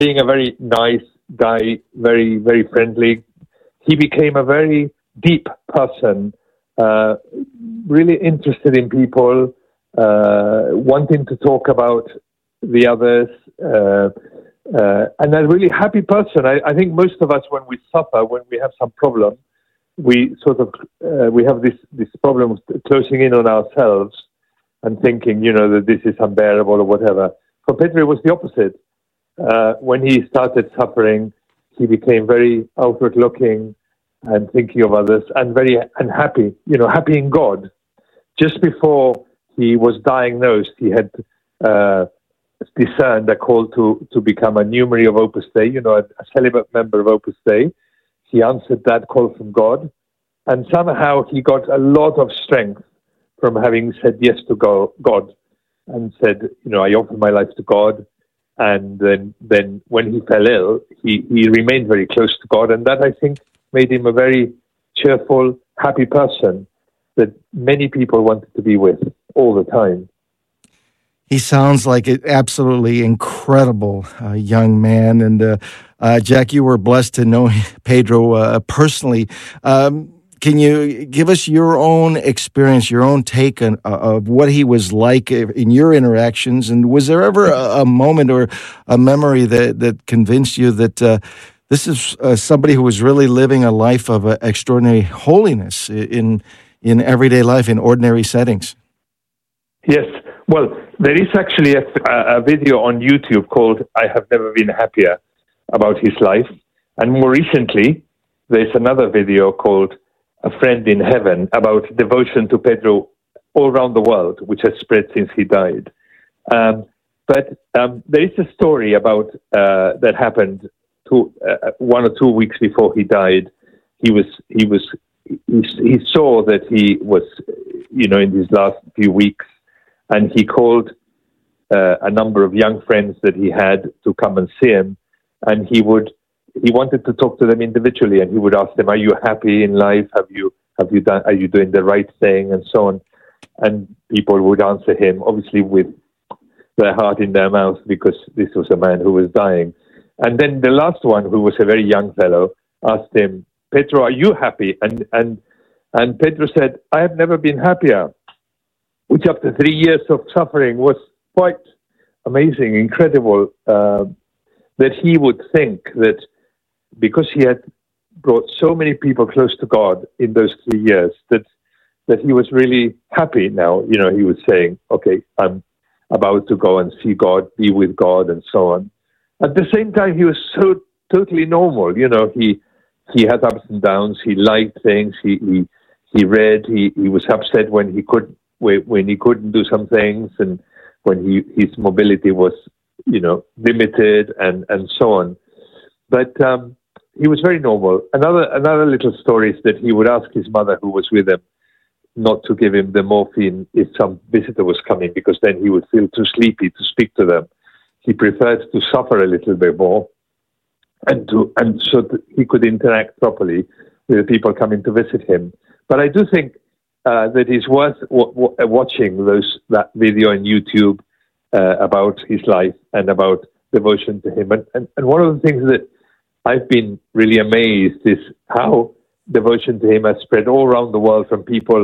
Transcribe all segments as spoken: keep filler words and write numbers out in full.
being a very nice guy, very, very friendly, he became a very deep person, uh, really interested in people, uh, wanting to talk about the others, uh, uh, and a really happy person. I, I think most of us, when we suffer, when we have some problem, we sort of, uh, we have this, this problem of closing in on ourselves and thinking, you know, that this is unbearable or whatever. For Pedro, it was the opposite. Uh, when he started suffering, he became very outward-looking and thinking of others, and very unhappy, you know, happy in God. Just before he was diagnosed, he had uh, discerned a call to, to become a numerary of Opus Dei, you know, a, a celibate member of Opus Dei. He answered that call from God, and somehow he got a lot of strength from having said yes to go, God, and said, you know, I offer my life to God. And then, then when he fell ill, he, he remained very close to God, and that, I think, made him a very cheerful, happy person that many people wanted to be with all the time. He sounds like an absolutely incredible uh, young man. And uh, uh, Jack, you were blessed to know Pedro uh, personally. Um, can you give us your own experience, your own take on, uh, of what he was like in your interactions? And was there ever a, a moment or a memory that, that convinced you that uh, this is uh, somebody who was really living a life of uh, extraordinary holiness in in everyday life, in ordinary settings? Yes. Well, there is actually a, a video on YouTube called I Have Never Been Happier about his life. And more recently, there's another video called A Friend in Heaven about devotion to Pedro all around the world, which has spread since he died. Um, but um, there is a story about uh, that happened two, uh, one or two weeks before he died. He was he was he, he saw that he was, you know, in his last few weeks, and he called uh, a number of young friends that he had to come and see him, and he would he wanted to talk to them individually, and he would ask them, "Are you happy in life? Have you have you done? Are you doing the right thing?" and so on. And people would answer him, obviously with their heart in their mouth, because this was a man who was dying. And then the last one, who was a very young fellow, asked him, "Pedro, are you happy?" And and and Pedro said, "I have never been happier," which after three years of suffering was quite amazing, incredible, uh, that he would think that because he had brought so many people close to God in those three years, that that he was really happy now. You know, he was saying, "Okay, I'm about to go and see God, be with God," and so on. At the same time, he was so totally normal. You know, he he had ups and downs. He liked things. He he, he read. He, he was upset when he could when he couldn't do some things, and when he his mobility was, you know, limited, and, and so on. But um, he was very normal. Another another little story is that he would ask his mother, who was with him, not to give him the morphine if some visitor was coming, because then he would feel too sleepy to speak to them. He preferred to suffer a little bit more, and to and so that he could interact properly with the people coming to visit him. But I do think uh, that it's worth w- w- watching those that video on YouTube uh, about his life and about devotion to him. And, and and one of the things that I've been really amazed is how devotion to him has spread all around the world, from people,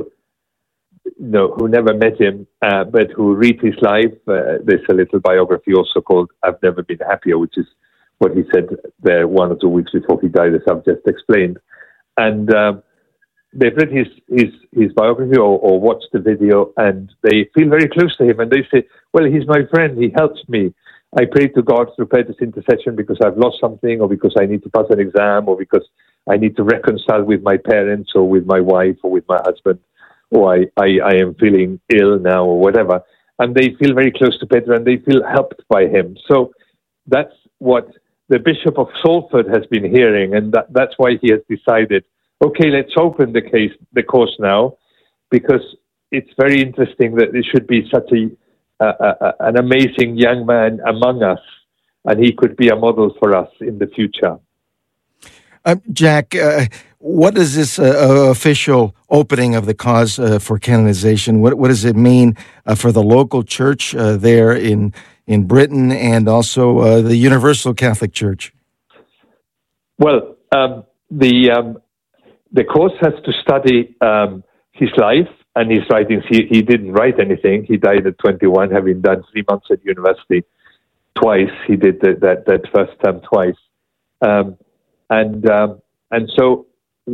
you know, who never met him, uh, but who read his life. Uh, there's a little biography also called I've Never Been Happier, which is what he said there one or two weeks before he died, as I've just explained. And um, they've read his, his, his biography or, or watched the video, and they feel very close to him. And they say, well, he's my friend. He helps me. I pray to God through Pedro's intercession because I've lost something, or because I need to pass an exam, or because I need to reconcile with my parents or with my wife or with my husband, or I, I, I am feeling ill now, or whatever. And they feel very close to Pedro, and they feel helped by him. So that's what the Bishop of Salford has been hearing, and that, that's why he has decided, okay, let's open the case, the course now, because it's very interesting that there should be such a, a, a an amazing young man among us, and he could be a model for us in the future. Uh, Jack, uh, what is this uh, official opening of the cause uh, for canonization? What what does it mean uh, for the local church uh, there in in Britain and also uh, the Universal Catholic Church? Well, um, the um, the course has to study um, his life and his writings. He, he didn't write anything. He died at twenty-one, having done three months at university twice. He did the, that that first term twice, um, and um, and so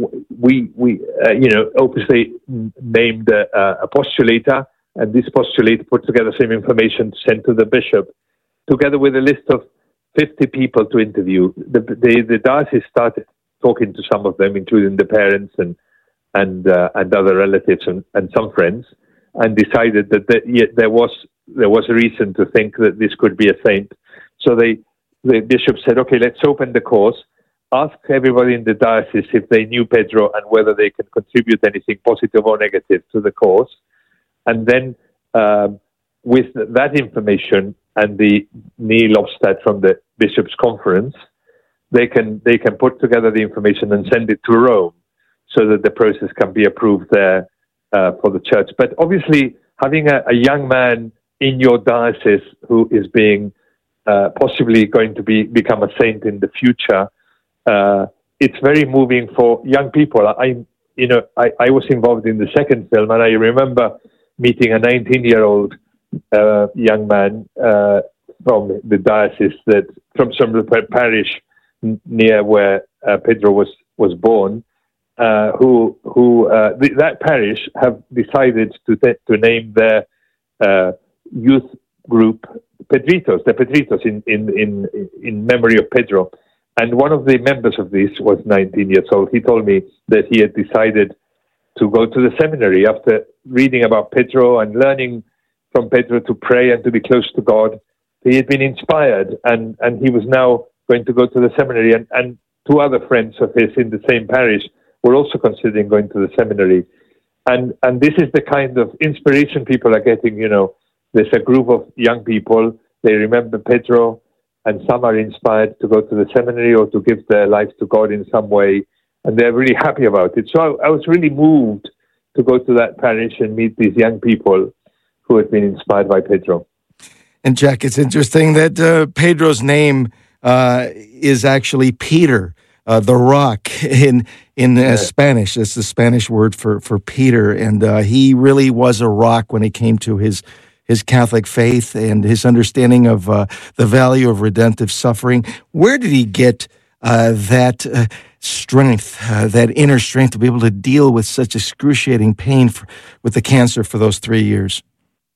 we we uh, you know obviously named a, a postulator, and this postulator put together some information to send to the bishop, together with a list of fifty people to interview. The the, the diocese started talking to some of them, including the parents and and uh, and other relatives and, and some friends, and decided that the, yeah, there was there was a reason to think that this could be a saint. So they the bishop said, okay, let's open the course, ask everybody in the diocese if they knew Pedro and whether they can contribute anything positive or negative to the course, and then um, with that information and the Neil Obstad from the bishops' conference, they can they can put together the information and send it to Rome, so that the process can be approved there uh, for the church. But obviously, having a, a young man in your diocese who is being uh, possibly going to be become a saint in the future, uh, it's very moving for young people. I, you know, I, I was involved in the second film, and I remember meeting a nineteen-year-old uh, young man uh, from the diocese that from some parish near where uh, Pedro was was born. Uh, who who uh, th- that parish have decided to th- to name their uh, youth group Pedritos, the Pedritos in, in in in memory of Pedro. And one of the members of this was nineteen years old. He told me that he had decided to go to the seminary after reading about Pedro and learning from Pedro to pray and to be close to God. He had been inspired, and, and he was now going to go to the seminary. And, and two other friends of his in the same parish were also considering going to the seminary. And and this is the kind of inspiration people are getting, you know. There's a group of young people, they remember Pedro, and some are inspired to go to the seminary or to give their life to God in some way, and they're really happy about it. So I, I was really moved to go to that parish and meet these young people who had been inspired by Pedro. And Jack, it's interesting that uh, Pedro's name uh, is actually Peter. Uh, the rock in in uh, yeah. Spanish. That's the Spanish word for for Peter, and uh, he really was a rock when it came to his his Catholic faith and his understanding of uh, the value of redemptive suffering. Where did he get uh, that uh, strength, uh, that inner strength, to be able to deal with such excruciating pain for, with the cancer for those three years?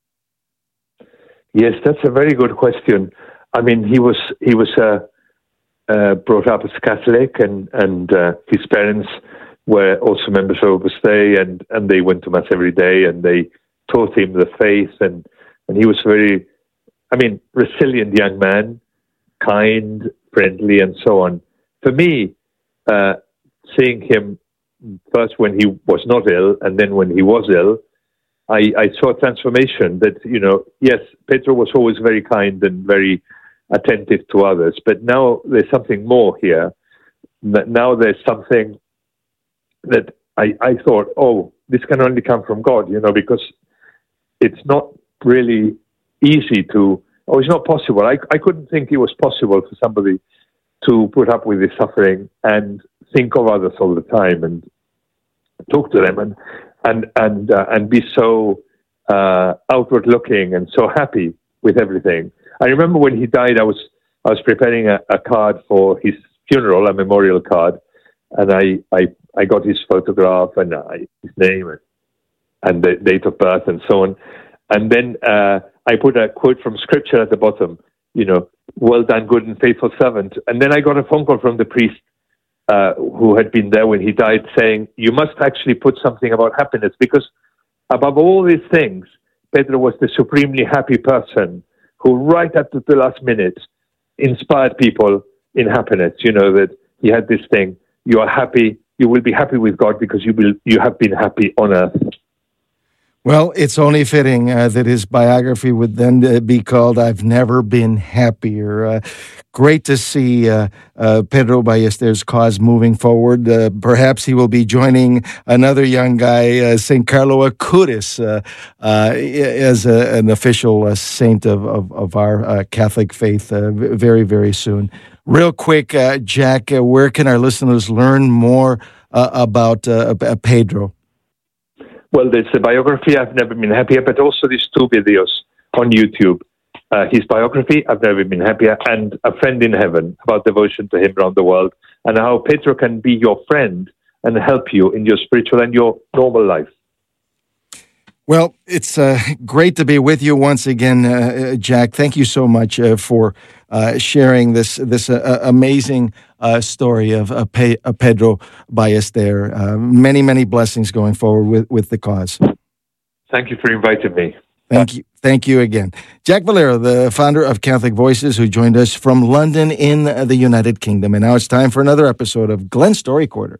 Yes, that's a very good question. I mean, he was he was a uh, Uh, brought up as Catholic, and and uh, his parents were also members of Opus Dei, and, and they went to Mass every day, and they taught him the faith, and, and he was very, I mean, resilient young man, kind, friendly, and so on. For me, uh, seeing him first when he was not ill, and then when he was ill, I, I saw a transformation that, you know, yes, Pedro was always very kind and very attentive to others, but now there's something more here. Now there's something that I, I thought, oh, this can only come from God, you know, because it's not really easy to, oh, it's not possible. I, I couldn't think it was possible for somebody to put up with this suffering and think of others all the time and talk to them and and and uh, and be so uh, outward looking and so happy with everything. I remember when he died, I was I was preparing a, a card for his funeral, a memorial card, and I I, I got his photograph and uh, his name and, and the date of birth and so on, and then uh, I put a quote from Scripture at the bottom, you know, well done, good and faithful servant. And then I got a phone call from the priest uh, who had been there when he died, saying, you must actually put something about happiness, because above all these things, Pedro was the supremely happy person who right up to the last minute inspired people in happiness. You know, that he had this thing, you are happy, you will be happy with God because you will, you have been happy on earth. Well, it's only fitting uh, that his biography would then uh, be called I've Never Been Happier. Uh, great to see uh, uh, Pedro Ballesteros' cause moving forward. Uh, perhaps he will be joining another young guy, uh, Saint Carlo Acutis, uh, uh, as a, an official uh, saint of, of, of our uh, Catholic faith uh, very, very soon. Real quick, uh, Jack, uh, where can our listeners learn more uh, about uh, Pedro? Well, there's the biography, I've Never Been Happier, but also these two videos on YouTube. Uh, his biography, I've Never Been Happier, and A Friend in Heaven, about devotion to him around the world, and how Pedro can be your friend and help you in your spiritual and your normal life. Well, it's uh, great to be with you once again, uh, Jack. Thank you so much uh, for uh, sharing this this uh, amazing uh, story of uh, Pe- uh, Pedro Ballesteros. Uh, many, many blessings going forward with, with the cause. Thank you for inviting me. Thank you. Thank you again. Jack Valera, the founder of Catholic Voices, who joined us from London in the United Kingdom. And now it's time for another episode of Glen's Story Quarter.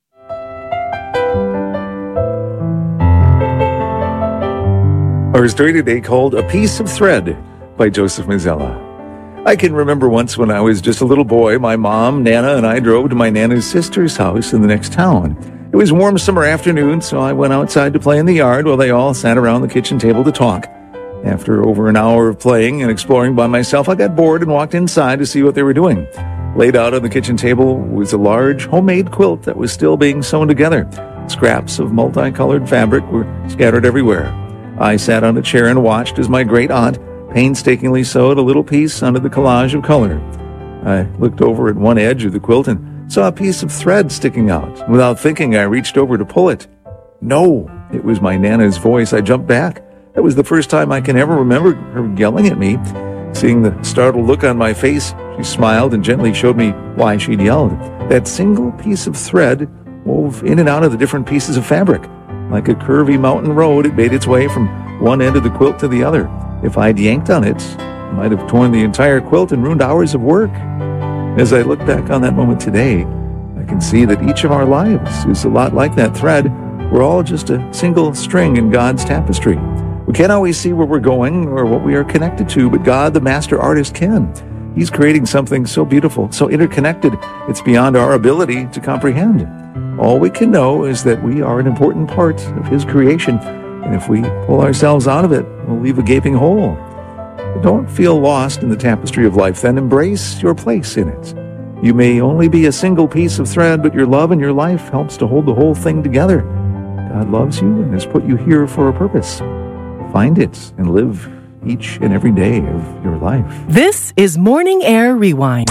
Our story today called A Piece of Thread by Joseph Mazzella. I can remember once when I was just a little boy, my mom, Nana, and I drove to my Nana's sister's house in the next town. It was a warm summer afternoon, so I went outside to play in the yard while they all sat around the kitchen table to talk. After over an hour of playing and exploring by myself, I got bored and walked inside to see what they were doing. Laid out on the kitchen table was a large homemade quilt that was still being sewn together. Scraps of multicolored fabric were scattered everywhere. I sat on a chair and watched as my great aunt painstakingly sewed a little piece onto the collage of color. I looked over at one edge of the quilt and saw a piece of thread sticking out. Without thinking, I reached over to pull it. No, it was my Nana's voice. I jumped back. That was the first time I can ever remember her yelling at me. Seeing the startled look on my face, she smiled and gently showed me why she'd yelled. That single piece of thread wove in and out of the different pieces of fabric. Like a curvy mountain road, it made its way from one end of the quilt to the other. If I'd yanked on it, I might have torn the entire quilt and ruined hours of work. As I look back on that moment today, I can see that each of our lives is a lot like that thread. We're all just a single string in God's tapestry. We can't always see where we're going or what we are connected to, but God, the master artist, can. He's creating something so beautiful, so interconnected, it's beyond our ability to comprehend. All we can know is that we are an important part of His creation, and if we pull ourselves out of it, we'll leave a gaping hole. But don't feel lost in the tapestry of life, then embrace your place in it. You may only be a single piece of thread, but your love and your life helps to hold the whole thing together. God loves you and has put you here for a purpose. Find it and live each and every day of your life. This is Morning Air Rewind.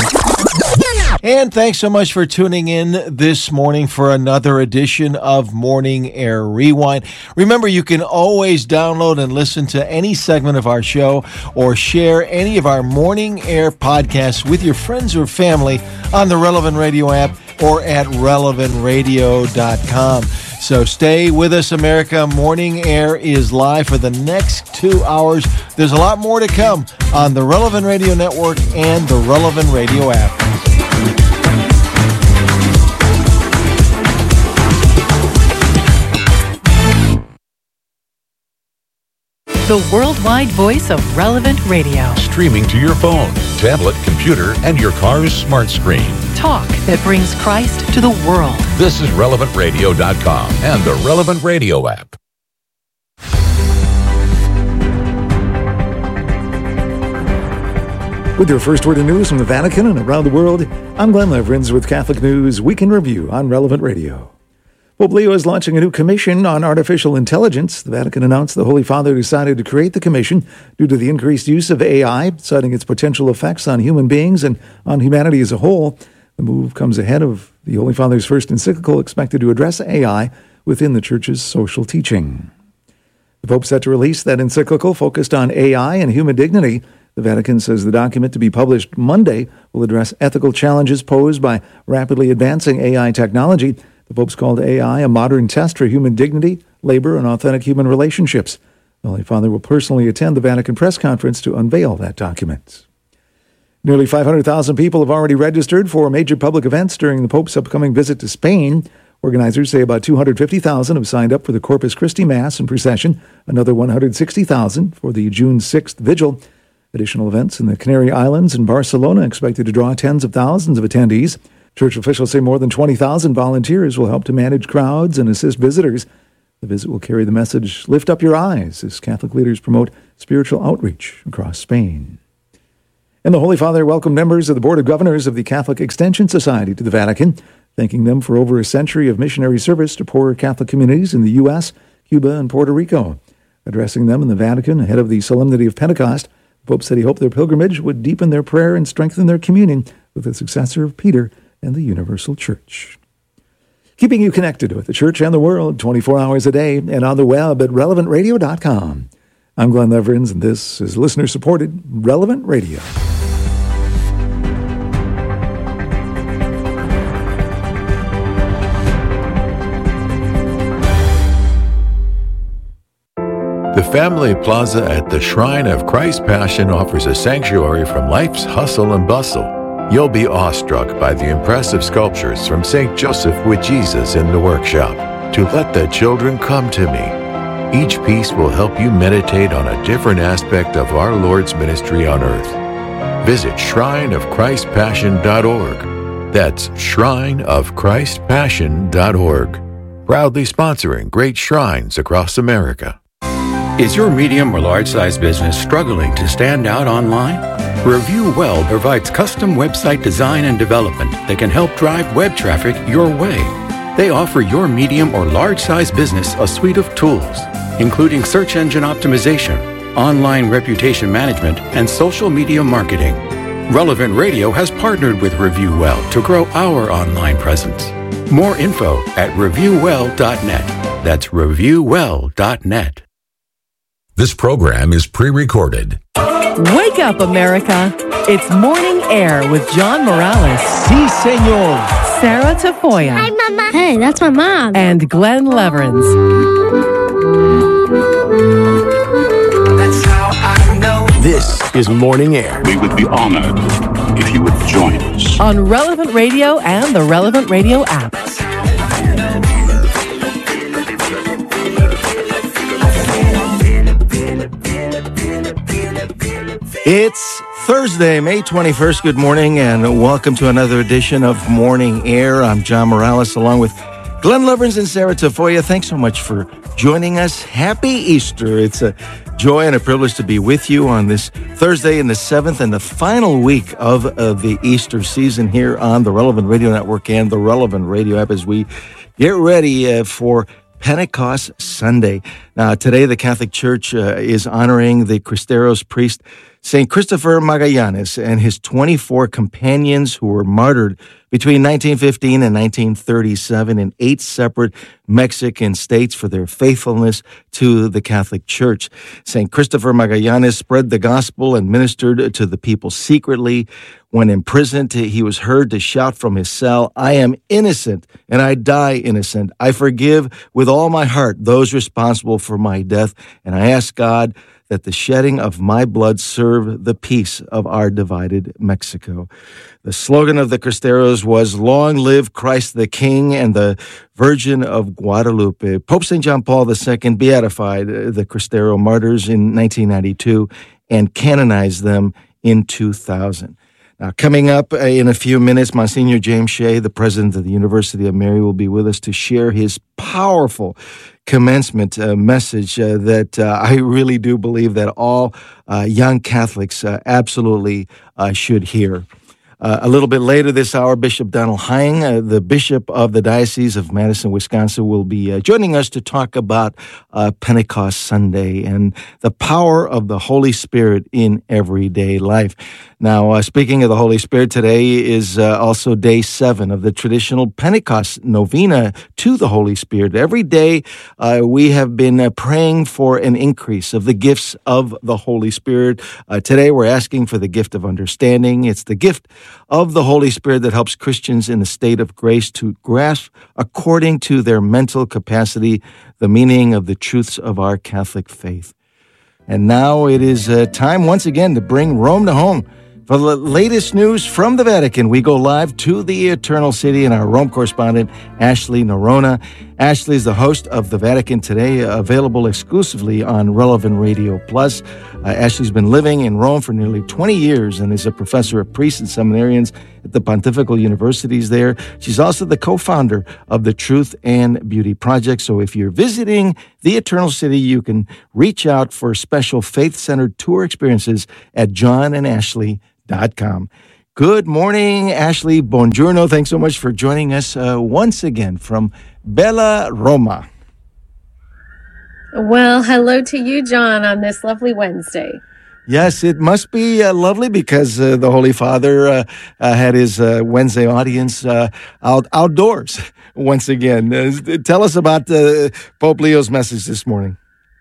And thanks so much for tuning in this morning for another edition of Morning Air Rewind. Remember, you can always download and listen to any segment of our show or share any of our Morning Air podcasts with your friends or family on the Relevant Radio app or at relevant radio dot com. So stay with us, America. Morning Air is live for the next two hours. There's a lot more to come on the Relevant Radio Network and the Relevant Radio app. The worldwide voice of Relevant Radio. Streaming to your phone, tablet, computer, and your car's smart screen. Talk that brings Christ to the world. This is relevant radio dot com and the Relevant Radio app. With your first word of news from the Vatican and around the world, I'm Glenn Leverins with Catholic News Weekend Review on Relevant Radio. Pope Leo is launching a new commission on artificial intelligence. The Vatican announced the Holy Father decided to create the commission due to the increased use of A I, citing its potential effects on human beings and on humanity as a whole. The move comes ahead of the Holy Father's first encyclical expected to address A I within the Church's social teaching. The Pope set to release that encyclical focused on A I and human dignity. The Vatican says the document, to be published Monday, will address ethical challenges posed by rapidly advancing A I technology. The Pope's called A I a modern test for human dignity, labor, and authentic human relationships. The Holy Father will personally attend the Vatican press conference to unveil that document. Nearly five hundred thousand people have already registered for major public events during the Pope's upcoming visit to Spain. Organizers say about two hundred fifty thousand have signed up for the Corpus Christi Mass and procession, another one hundred sixty thousand for the June sixth vigil. Additional events in the Canary Islands and Barcelona expected to draw tens of thousands of attendees. Church officials say more than twenty thousand volunteers will help to manage crowds and assist visitors. The visit will carry the message, "Lift up your eyes," as Catholic leaders promote spiritual outreach across Spain. And the Holy Father welcomed members of the Board of Governors of the Catholic Extension Society to the Vatican, thanking them for over a century of missionary service to poor Catholic communities in the U S, Cuba, and Puerto Rico. Addressing them in the Vatican ahead of the Solemnity of Pentecost, the Pope said he hoped their pilgrimage would deepen their prayer and strengthen their communion with the successor of Peter and the Universal Church. Keeping you connected with the Church and the world twenty-four hours a day and on the web at relevant radio dot com. I'm Glenn Leverins, and this is listener-supported Relevant Radio. The Family Plaza at the Shrine of Christ's Passion offers a sanctuary from life's hustle and bustle. You'll be awestruck by the impressive sculptures from Saint Joseph with Jesus in the workshop, "To Let the Children Come to Me." Each piece will help you meditate on a different aspect of our Lord's ministry on earth. Visit shrine of christ passion dot org. That's shrine of christ passion dot org. Proudly sponsoring great shrines across America. Is your medium or large size business struggling to stand out online? Review Well provides custom website design and development that can help drive web traffic your way. They offer your medium or large size business a suite of tools, including search engine optimization, online reputation management, and social media marketing. Relevant Radio has partnered with Review Well to grow our online presence. More info at review well dot net. That's review well dot net. This program is pre-recorded. Wake up, America. It's Morning Air with John Morales. Si, senor. Sarah Tafoya. Hi, Mama. Hey, that's my mom. And Glenn Leverins. That's how I know. This is Morning Air. We would be honored if you would join us. On Relevant Radio and the Relevant Radio app. It's Thursday, May twenty-first. Good morning and welcome to another edition of Morning Air. I'm John Morales along with Glenn Leverins and Sarah Tafoya. Thanks so much for joining us. Happy Easter. It's a joy and a privilege to be with you on this Thursday in the seventh and the final week of uh, the Easter season here on the Relevant Radio Network and the Relevant Radio app as we get ready uh, for Pentecost Sunday. Now, today the Catholic Church uh, is honoring the Cristeros priest, Saint Christopher Magallanes, and his twenty-four companions who were martyred between nineteen fifteen and nineteen thirty-seven in eight separate Mexican states for their faithfulness to the Catholic Church. Saint Christopher Magallanes spread the gospel and ministered to the people secretly. When imprisoned, he was heard to shout from his cell, "I am innocent, and I die innocent. I forgive with all my heart those responsible for my death, and I ask God that the shedding of my blood serve the peace of our divided Mexico." The slogan of the Cristeros was, "Long live Christ the King and the Virgin of Guadalupe." Pope Saint John Paul the Second beatified the Cristero martyrs in nineteen ninety-two and canonized them in two thousand. Now, coming up in a few minutes, Monsignor James Shea, the president of the University of Mary, will be with us to share his powerful commencement uh, message uh, that uh, I really do believe that all uh, young Catholics uh, absolutely uh, should hear. Uh, a little bit later this hour, Bishop Donald Hying, uh, the Bishop of the Diocese of Madison, Wisconsin, will be uh, joining us to talk about uh, Pentecost Sunday and the power of the Holy Spirit in everyday life. Now, uh, speaking of the Holy Spirit, today is uh, also day seven of the traditional Pentecost novena to the Holy Spirit. Every day, uh, we have been uh, praying for an increase of the gifts of the Holy Spirit. Uh, today, we're asking for the gift of understanding. It's the gift of the Holy Spirit that helps Christians in a state of grace to grasp, according to their mental capacity, the meaning of the truths of our Catholic faith. And now it is uh, time once again to bring Rome to home. For the latest news from the Vatican, we go live to the Eternal City and our Rome correspondent, Ashley Norona. Ashley is the host of The Vatican Today, available exclusively on Relevant Radio Plus. Uh, Ashley's been living in Rome for nearly twenty years and is a professor of priests and seminarians at the Pontifical Universities there. She's also the co-founder of the Truth and Beauty Project. So if you're visiting the Eternal City, you can reach out for special faith-centered tour experiences at john and ashley dot com. Good morning, Ashley. Buongiorno. Thanks so much for joining us uh, once again from Bella Roma. Well, hello to you, John, on this lovely Wednesday. Yes, it must be uh, lovely because uh, the Holy Father uh, uh, had his uh, Wednesday audience uh, out outdoors once again. Uh, tell us about uh, Pope Leo's message this morning.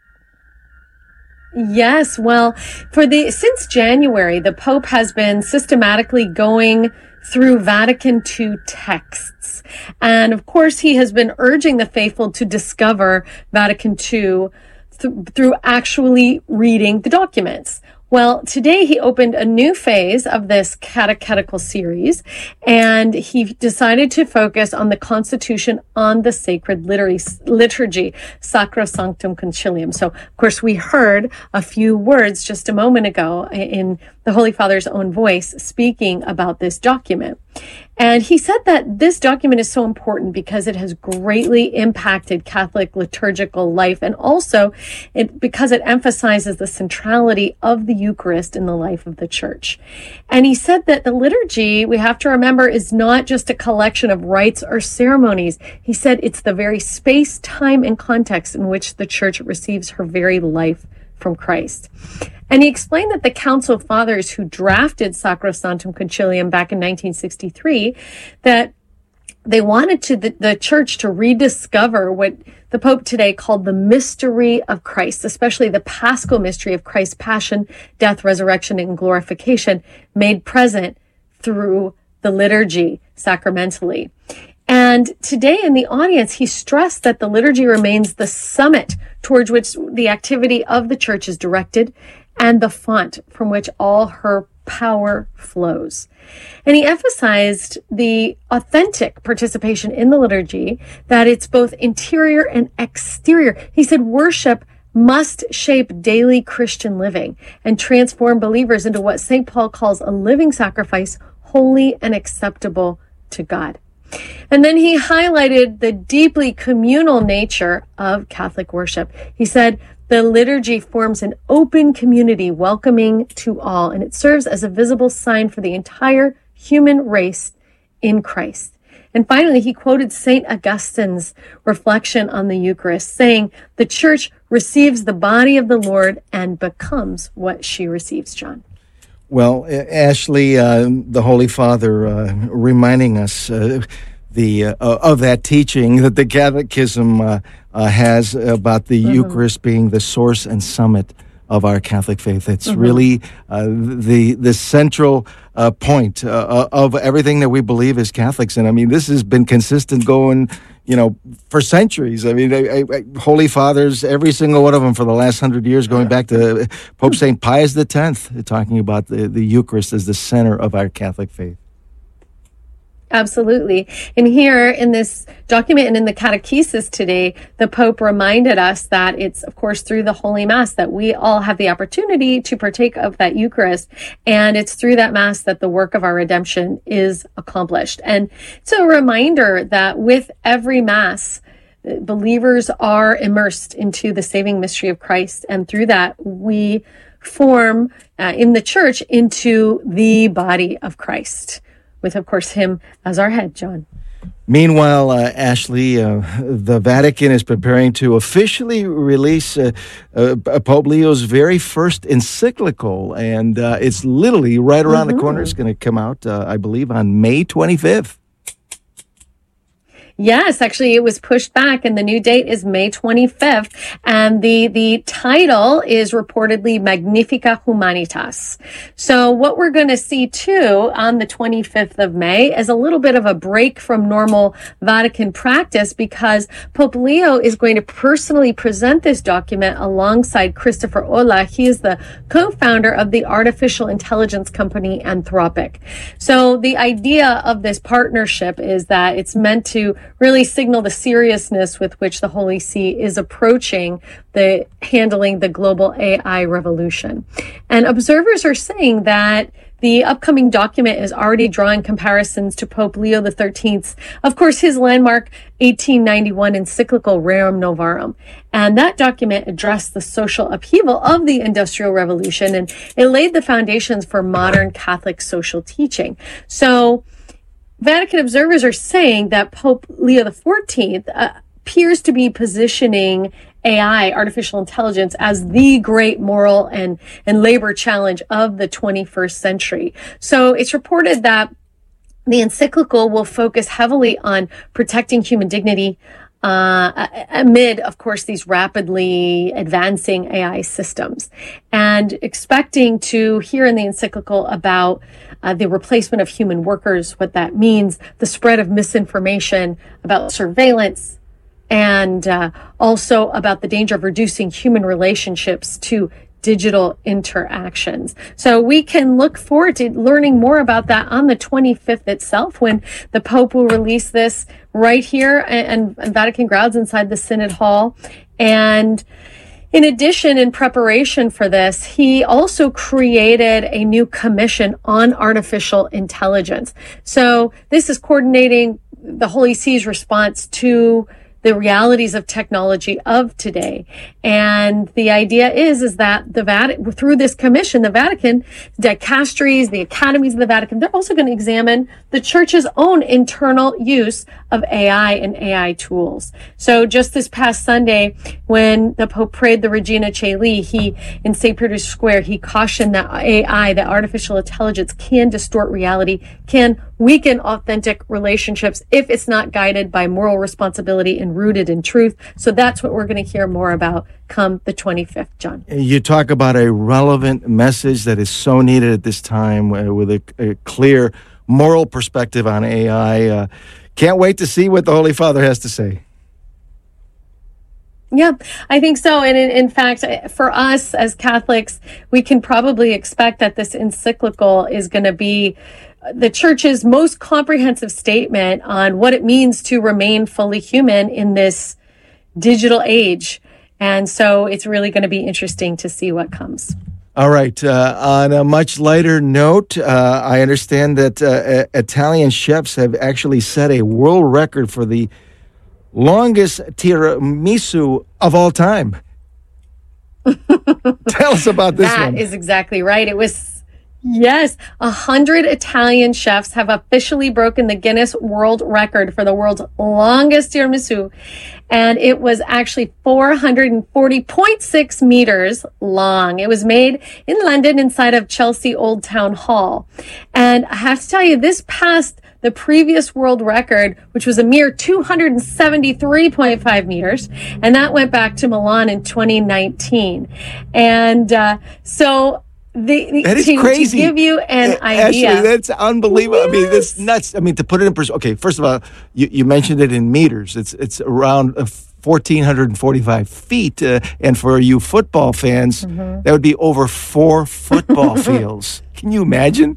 Yes, well, for the since January, the Pope has been systematically going through Vatican Two texts. And of course, he has been urging the faithful to discover Vatican Two th- through actually reading the documents. Well, today he opened a new phase of this catechetical series, and he decided to focus on the Constitution on the Sacred Liturgy, Sacrosanctum Concilium. So, of course, we heard a few words just a moment ago in the Holy Father's own voice speaking about this document. And he said that this document is so important because it has greatly impacted Catholic liturgical life, and also it, because it emphasizes the centrality of the Eucharist in the life of the Church. And he said that the liturgy, we have to remember, is not just a collection of rites or ceremonies. He said it's the very space, time, and context in which the Church receives her very life from Christ. And he explained that the Council Fathers who drafted Sacrosanctum Concilium back in nineteen sixty-three, that they wanted to the, the church to rediscover what the Pope today called the mystery of Christ, especially the Paschal mystery of Christ's passion, death, resurrection, and glorification made present through the liturgy sacramentally. And today in the audience, he stressed that the liturgy remains the summit towards which the activity of the church is directed and the font from which all her power flows. And he emphasized the authentic participation in the liturgy, that it's both interior and exterior. He said worship must shape daily Christian living and transform believers into what Saint Paul calls a living sacrifice, holy and acceptable to God. And then he highlighted the deeply communal nature of Catholic worship. He said, the liturgy forms an open community welcoming to all, and it serves as a visible sign for the entire human race in Christ. And finally, he quoted Saint Augustine's reflection on the Eucharist, saying, the Church receives the body of the Lord and becomes what she receives, John. Well, Ashley, uh, the Holy Father uh, reminding us uh, the uh, of that teaching that the Catechism uh, uh, has about the mm-hmm. Eucharist being the source and summit of our Catholic faith. It's mm-hmm. really uh, the the central uh, point uh, of everything that we believe as Catholics. And I mean, this has been consistent going, you know, for centuries. I mean, I, I, Holy Fathers, every single one of them for the last hundred years, going back to Pope Saint Pius the Tenth, talking about the, the Eucharist as the center of our Catholic faith. Absolutely. And here in this document and in the catechesis today, the Pope reminded us that it's, of course, through the Holy Mass that we all have the opportunity to partake of that Eucharist. And it's through that Mass that the work of our redemption is accomplished. And it's a reminder that with every Mass, believers are immersed into the saving mystery of Christ. And through that, we form uh, in the Church into the body of Christ, with, of course, him as our head, John. Meanwhile, uh, Ashley, uh, the Vatican is preparing to officially release uh, uh, Pope Leo's very first encyclical, and uh, it's literally right around mm-hmm. the corner. It's going to come out, uh, I believe, on May twenty-fifth. Yes, actually, it was pushed back, and the new date is May twenty-fifth. And the the title is reportedly Magnifica Humanitas. So what we're going to see too on the twenty-fifth of May is a little bit of a break from normal Vatican practice, because Pope Leo is going to personally present this document alongside Christopher Olah. He is the co-founder of the artificial intelligence company Anthropic. So the idea of this partnership is that it's meant to really signal the seriousness with which the Holy See is approaching the handling the global A I revolution. And observers are saying that the upcoming document is already drawing comparisons to Pope Leo the thirteenth's, of course, his landmark eighteen ninety-one encyclical Rerum Novarum. And that document addressed the social upheaval of the Industrial Revolution, and it laid the foundations for modern Catholic social teaching. So Vatican observers are saying that Pope Leo the fourteenth uh, appears to be positioning A I, artificial intelligence, as the great moral and, and labor challenge of the twenty-first century. So it's reported that the encyclical will focus heavily on protecting human dignity uh, amid, of course, these rapidly advancing A I systems, and expecting to hear in the encyclical about uh, the replacement of human workers, what that means, the spread of misinformation, about surveillance, and uh, also about the danger of reducing human relationships to digital interactions. So we can look forward to learning more about that on the twenty-fifth itself, when the Pope will release this right here and, and Vatican grounds inside the Synod Hall. And in addition, in preparation for this, he also created a new commission on artificial intelligence. So this is coordinating the Holy See's response to the realities of technology of today. And the idea is, is that the Vatican, through this commission, the Vatican, dicasteries, the academies of the Vatican, they're also going to examine the church's own internal use of A I and A I tools. So just this past Sunday, when the Pope prayed the Regina Caeli, he, in Saint Peter's Square, he cautioned that A I, that artificial intelligence, can distort reality, can weaken authentic relationships if it's not guided by moral responsibility and rooted in truth. So that's what we're going to hear more about come the twenty-fifth, John. You talk about a relevant message that is so needed at this time, uh, with a, a clear moral perspective on A I. Uh, can't wait to see what the Holy Father has to say. Yeah, I think so. And in, in fact, for us as Catholics, we can probably expect that this encyclical is going to be the Church's most comprehensive statement on what it means to remain fully human in this digital age. And so it's really going to be interesting to see what comes. All right. Uh, on a much lighter note, uh, I understand that uh, Italian chefs have actually set a world record for the longest tiramisu of all time. Tell us about this that one. That is exactly right. It was Yes, a hundred Italian chefs have officially broken the Guinness World Record for the world's longest tiramisu, and it was actually four hundred forty point six meters long. It was made in London inside of Chelsea Old Town Hall, and I have to tell you, this passed the previous world record, which was a mere two hundred seventy-three point five meters, and that went back to Milan in twenty nineteen. And uh, so the, the, that is to, crazy. To give you an idea. Actually, that's unbelievable. Yes. I mean, that's nuts. I mean, to put it in perspective, okay, first of all, you, you mentioned it in meters. It's it's around one thousand four hundred forty-five feet. Uh, and for you football fans, mm-hmm. that would be over four football fields. Can you imagine?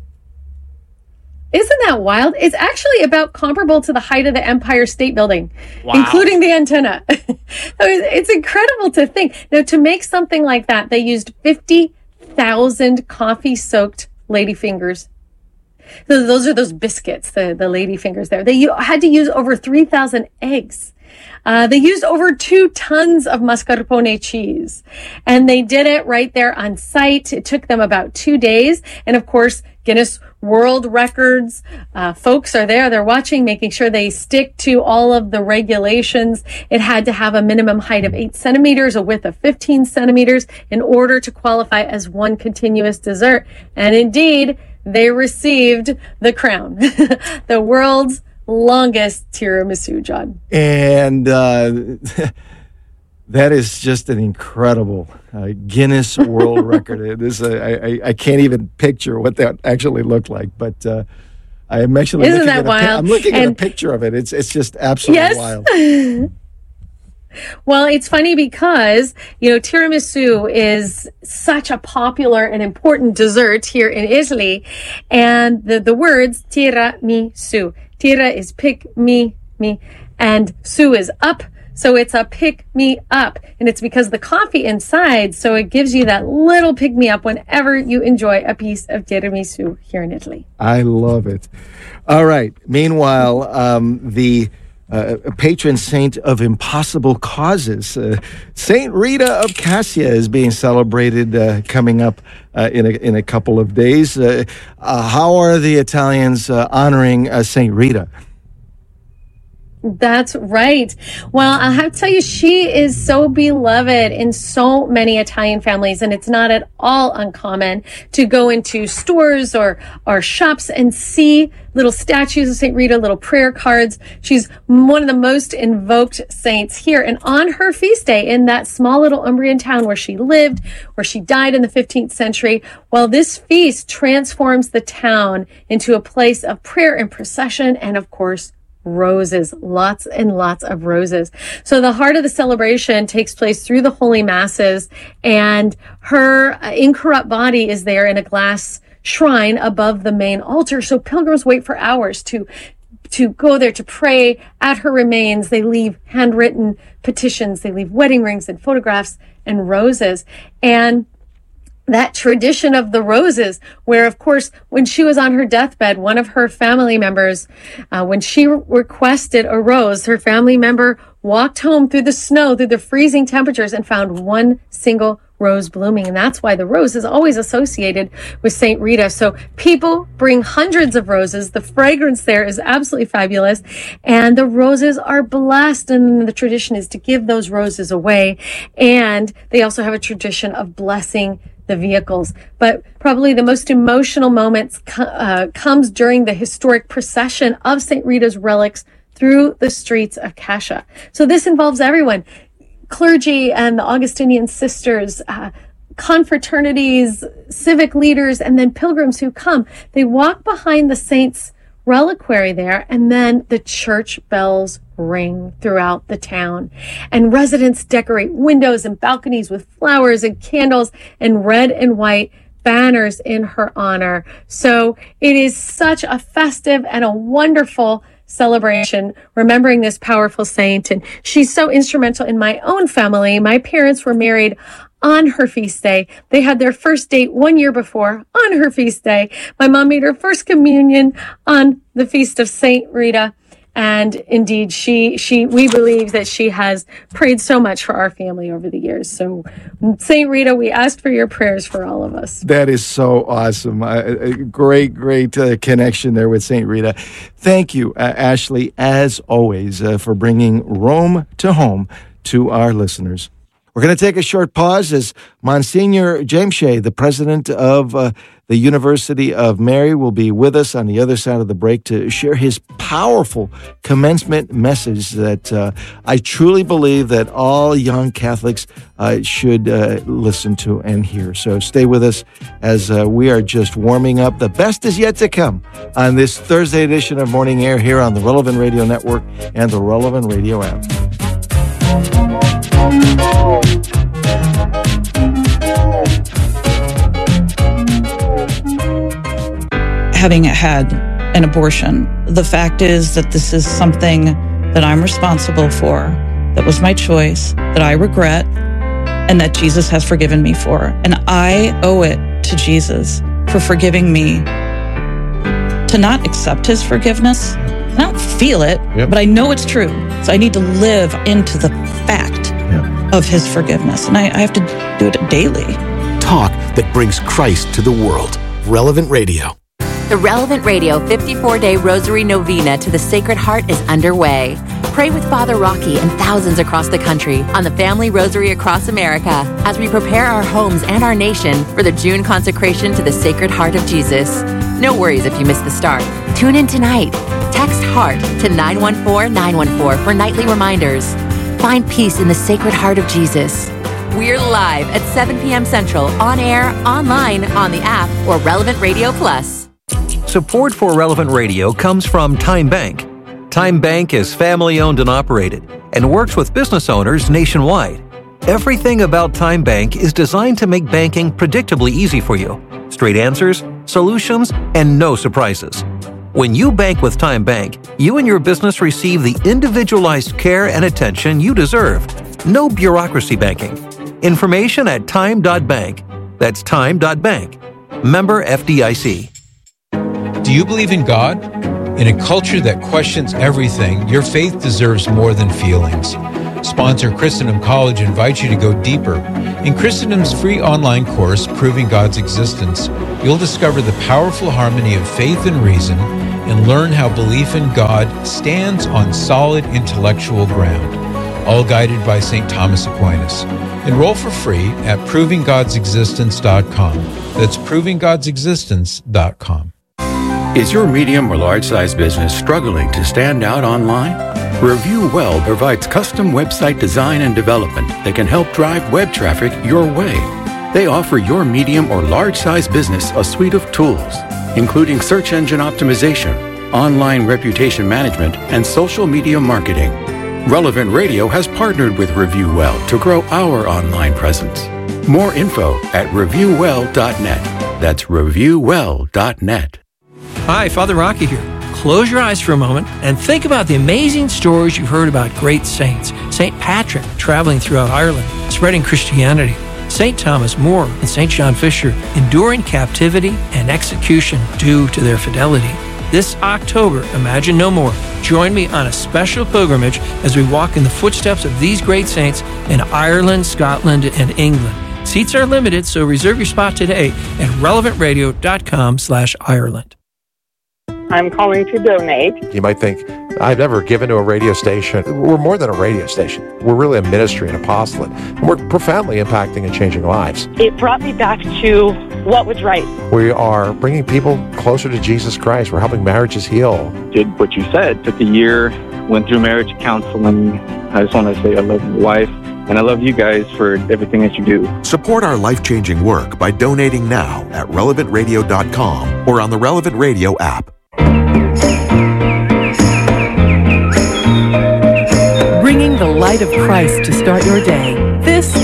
Isn't that wild? It's actually about comparable to the height of the Empire State Building, wow. including the antenna. It's incredible to think. Now, to make something like that, they used fifty thousand coffee-soaked ladyfingers. So those are those biscuits, the, the ladyfingers there. They had to use over three thousand eggs. Uh, they used over two tons of mascarpone cheese, and they did it right there on site. It took them about two days. And of course, Guinness World Records, uh, folks are there. They're watching, making sure they stick to all of the regulations. It had to have a minimum height of eight centimeters, a width of fifteen centimeters in order to qualify as one continuous dessert. And indeed, they received the crown, the world's longest tiramisu, John. And uh, that is just an incredible uh, Guinness World Record. It is. A, I, I can't even picture what that actually looked like, but uh, I am actually Isn't looking that at wild? A, I'm looking and, at a picture of it. It's it's just absolutely yes. wild. Well, it's funny because, you know, tiramisu is such a popular and important dessert here in Italy. And the, the words tiramisu. Tira is pick me, me, and su is up. So it's a pick me up. And it's because the coffee inside, so it gives you that little pick me up whenever you enjoy a piece of tiramisu here in Italy. I love it. All right. Meanwhile, um, the Uh, a patron saint of impossible causes. Uh, Saint Rita of Cassia is being celebrated uh, coming up uh, in, a, in a couple of days. Uh, uh, how are the Italians uh, honoring uh, Saint Rita? That's right. Well, I have to tell you, she is so beloved in so many Italian families, and it's not at all uncommon to go into stores or, or shops and see little statues of Saint Rita, little prayer cards. She's one of the most invoked saints here. And on her feast day in that small little Umbrian town where she lived, where she died in the fifteenth century, well, this feast transforms the town into a place of prayer and procession and, of course, roses, lots and lots of roses. So the heart of the celebration takes place through the holy masses, and her incorrupt body is there in a glass shrine above the main altar. So pilgrims wait for hours to to go there to pray at her remains. They leave handwritten petitions, they leave wedding rings and photographs and roses. And that tradition of the roses, where, of course, when she was on her deathbed, one of her family members, uh, when she re- requested a rose, her family member walked home through the snow, through the freezing temperatures, and found one single rose blooming. And that's why the rose is always associated with Saint Rita. So people bring hundreds of roses. The fragrance there is absolutely fabulous. And the roses are blessed. And the tradition is to give those roses away. And they also have a tradition of blessing the vehicles. But probably the most emotional moments uh, comes during the historic procession of Saint Rita's relics through the streets of Cascia. So this involves everyone, clergy and the Augustinian sisters, uh, confraternities, civic leaders, and then pilgrims who come. They walk behind the saint's reliquary there, and then the church bells ring throughout the town. And residents decorate windows and balconies with flowers and candles and red and white banners in her honor. So it is such a festive and a wonderful celebration, remembering this powerful saint. And she's so instrumental in my own family. My parents were married on her feast day. They had their first date one year before on her feast day. My mom made her first communion on the feast of Saint Rita. And indeed, she, she, we believe that she has prayed so much for our family over the years. So, Saint Rita, we ask for your prayers for all of us. That is so awesome. Uh, a great, great uh, connection there with Saint Rita. Thank you, uh, Ashley, as always, uh, for bringing Rome to home to our listeners. We're going to take a short pause as Monsignor James Shea, the president of uh, the University of Mary, will be with us on the other side of the break to share his powerful commencement message that uh, I truly believe that all young Catholics uh, should uh, listen to and hear. So stay with us as uh, we are just warming up. The best is yet to come on this Thursday edition of Morning Air here on the Relevant Radio Network and the Relevant Radio app. Having had an abortion, the fact is that this is something that I'm responsible for, that was my choice, that I regret, and that Jesus has forgiven me for. And I owe it to Jesus for forgiving me. To not accept his forgiveness, I don't feel it, yep. but I know it's true. So I need to live into the fact yep. of his forgiveness. And I, I have to do it daily. Talk that brings Christ to the world. Relevant Radio. The Relevant Radio fifty-four day Rosary Novena to the Sacred Heart is underway. Pray with Father Rocky and thousands across the country on the Family Rosary across America as we prepare our homes and our nation for the June consecration to the Sacred Heart of Jesus. No worries if you missed the start. Tune in tonight. Text Text HEART to nine one four nine one four for nightly reminders. Find peace in the Sacred Heart of Jesus. We're live at seven p.m. Central, on air, online, on the app, or Relevant Radio Plus. Support for Relevant Radio comes from Time Bank. Time Bank is family-owned and operated and works with business owners nationwide. Everything about Time Bank is designed to make banking predictably easy for you. Straight answers, solutions, and no surprises. When you bank with Time Bank, you and your business receive the individualized care and attention you deserve. No bureaucracy banking. Information at time dot bank. That's time dot bank. Member F D I C. Do you believe in God? In a culture that questions everything, your faith deserves more than feelings. Sponsor Christendom College invites you to go deeper. In Christendom's free online course, Proving God's Existence, you'll discover the powerful harmony of faith and reason and learn how belief in God stands on solid intellectual ground, all guided by Saint Thomas Aquinas. Enroll for free at proving gods existence dot com. That's proving gods existence dot com. Is your medium or large-size business struggling to stand out online? Review Well provides custom website design and development that can help drive web traffic your way. They offer your medium or large-size business a suite of tools, including search engine optimization, online reputation management, and social media marketing. Relevant Radio has partnered with Review Well to grow our online presence. More info at review well dot net. That's review well dot net. Hi, Father Rocky here. Close your eyes for a moment and think about the amazing stories you've heard about great saints. Saint Patrick traveling throughout Ireland, spreading Christianity. Saint Thomas More and Saint John Fisher enduring captivity and execution due to their fidelity. This October, Imagine No More. Join me on a special pilgrimage as we walk in the footsteps of these great saints in Ireland, Scotland, and England. Seats are limited, so reserve your spot today at relevant radio dot com slash Ireland. I'm calling to donate. You might think, I've never given to a radio station. We're more than a radio station. We're really a ministry, an apostolate. And we're profoundly impacting and changing lives. It brought me back to what was right. We are bringing people closer to Jesus Christ. We're helping marriages heal. Did what you said. Took a year, went through marriage counseling. I just want to say I love my wife. And I love you guys for everything that you do. Support our life-changing work by donating now at relevant radio dot com or on the Relevant Radio app. Bringing the light of Christ to start your day. This